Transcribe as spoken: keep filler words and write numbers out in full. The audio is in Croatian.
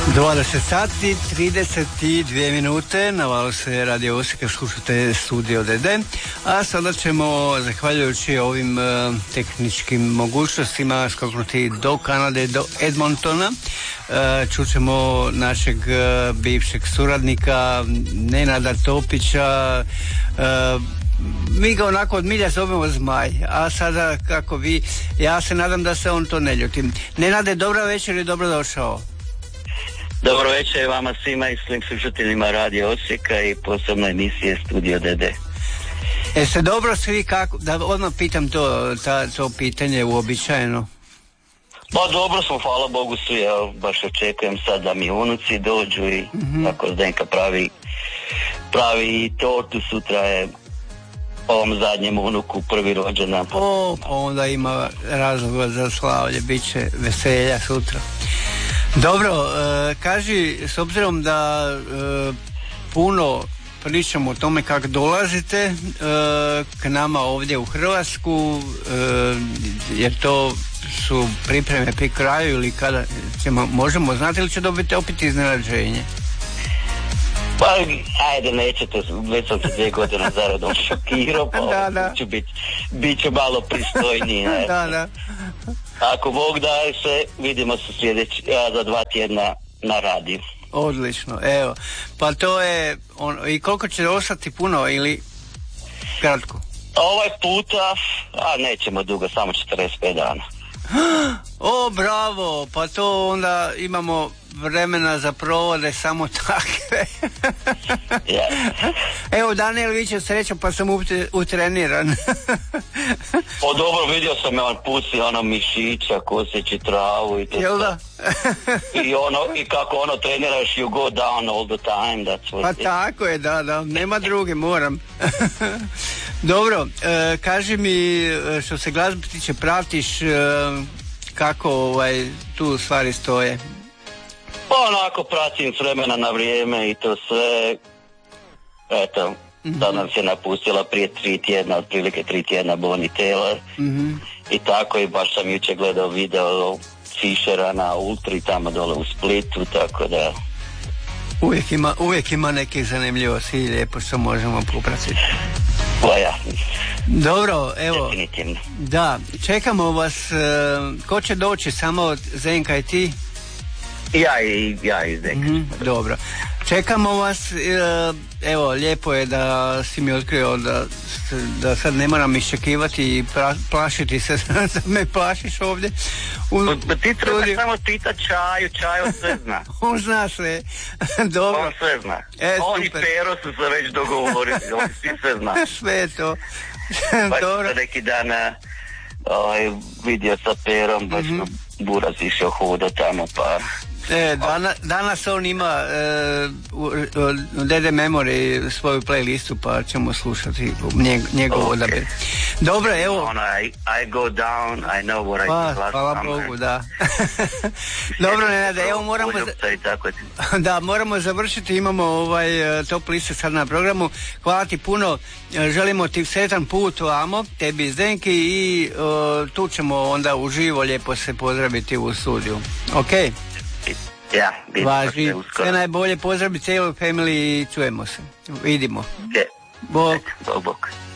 dvadeset sati, trideset dvije minute, na valu se Radio Osijek, slušate Studio D D, a sada ćemo, zahvaljujući ovim uh, tehničkim mogućnostima, skoknuti do Kanade, do Edmontona. Uh, čućemo našeg uh, bivšeg suradnika Nenada Topića. uh, Mi ga onako od milja zovemo Zmaj, a sada kako vi, ja se nadam da se on to ne ljuti. Nenade, dobra večer i dobro došao. Dobro večer vama svima i svim slušateljima Radio Osijeka i posebno emisije Studio D D. Jeste dobro svi, kako, da odmah pitam to, ta, to pitanje uobičajeno? Pa dobro smo, hvala Bogu svi, ja baš očekujem sad da mi unuci dođu i mm-hmm. ako Zdenka pravi, pravi tortu, sutra je ovom zadnjem unuku prvi rođendan. O, pa onda ima razloga za slavlje, bit će veselja sutra. Dobro, e, kaži, s obzirom da e, puno pričamo o tome kako dolazite e, k nama ovdje u Hrvatsku, e, jer to su pripreme pri kraju ili kada ćemo, možemo znati ili će dobiti opet iznenađenje? Pa, ajde, nećete, već sam se dvije godine zaradom šokirao, pa da, da. ću bit, bit ću malo pristojniji. da, da. Ako Bog daje se, vidimo se sljedeći, ja, za dva tjedna na radiju. Odlično, evo. Pa to je, on, i koliko će ostati, puno ili kratko? Ovaj puta, a nećemo dugo, samo četrdeset pet dana. O, bravo, pa to onda imamo vremena za provode samo takve. yeah. Evo, Daniel viće srećom, pa sam utreniran. O, dobro, vidio sam je on pusi ono mišića, koseći travu i to. Jel da? I ono, i kako ono treniraš, you go down all the time, that's what pa it. Tako je, da, da, nema druge, moram. Dobro, e, kaži mi, što se glazbe tiče, pratiš e, kako ovaj, tu stvari stoje? Pa onako pratim s vremena na vrijeme i to sve. Eto, mm-hmm. da nam se napustila prije tri tjedna, otprilike tri tjedna Bonnie Taylor. Mm-hmm. I tako, i baš sam jučer gledao video Fischera na Ultri tamo dole u Splitu, tako da... Uvijek ima, uvijek ima nekih zanimljivosti i lijepo što možemo popratiti. Pa ja. Dobro, evo. Definitivno. Da, čekamo vas. Uh, ko će doći, samo Zenka i ti? Ja i ja i Zdenka. Mm-hmm, dobro. Čekamo vas, evo, lijepo je da si mi otkrio da, da sad ne moram iščekivati i pra, plašiti se da me plašiš ovdje. U, pa ti treba samo pita Čaju, Čaju sve zna. On zna sve. Dobro. On sve zna. E, on i Pero su se već dogovorili, on svi sve zna. Sve je to. Baš dobro. neki dana ovaj, vidio sa Perom, baš mm-hmm. Buraz išao hoda tamo, pa... E, dana, danas on ima e, u, u D D Memory svoju playlistu, pa ćemo slušati njeg, njegov okay. odabir. Dobro, evo. Ono, I, I go down, I know what pa, I did last hvala summer. Bogu, da. Dobro, Nenade, evo moramo za... da, moramo završiti, imamo ovaj top liste sad na programu. Hvala ti puno, želimo ti sretan put ovamo, tebi i Zdenki, i uh, tu ćemo onda uživo lijepo se pozdraviti u studiju. Ok? Ja, važi, sve najbolje, pozdravi cijeloj familiji i čujemo se, vidimo. Je. Bog. Bog, bog.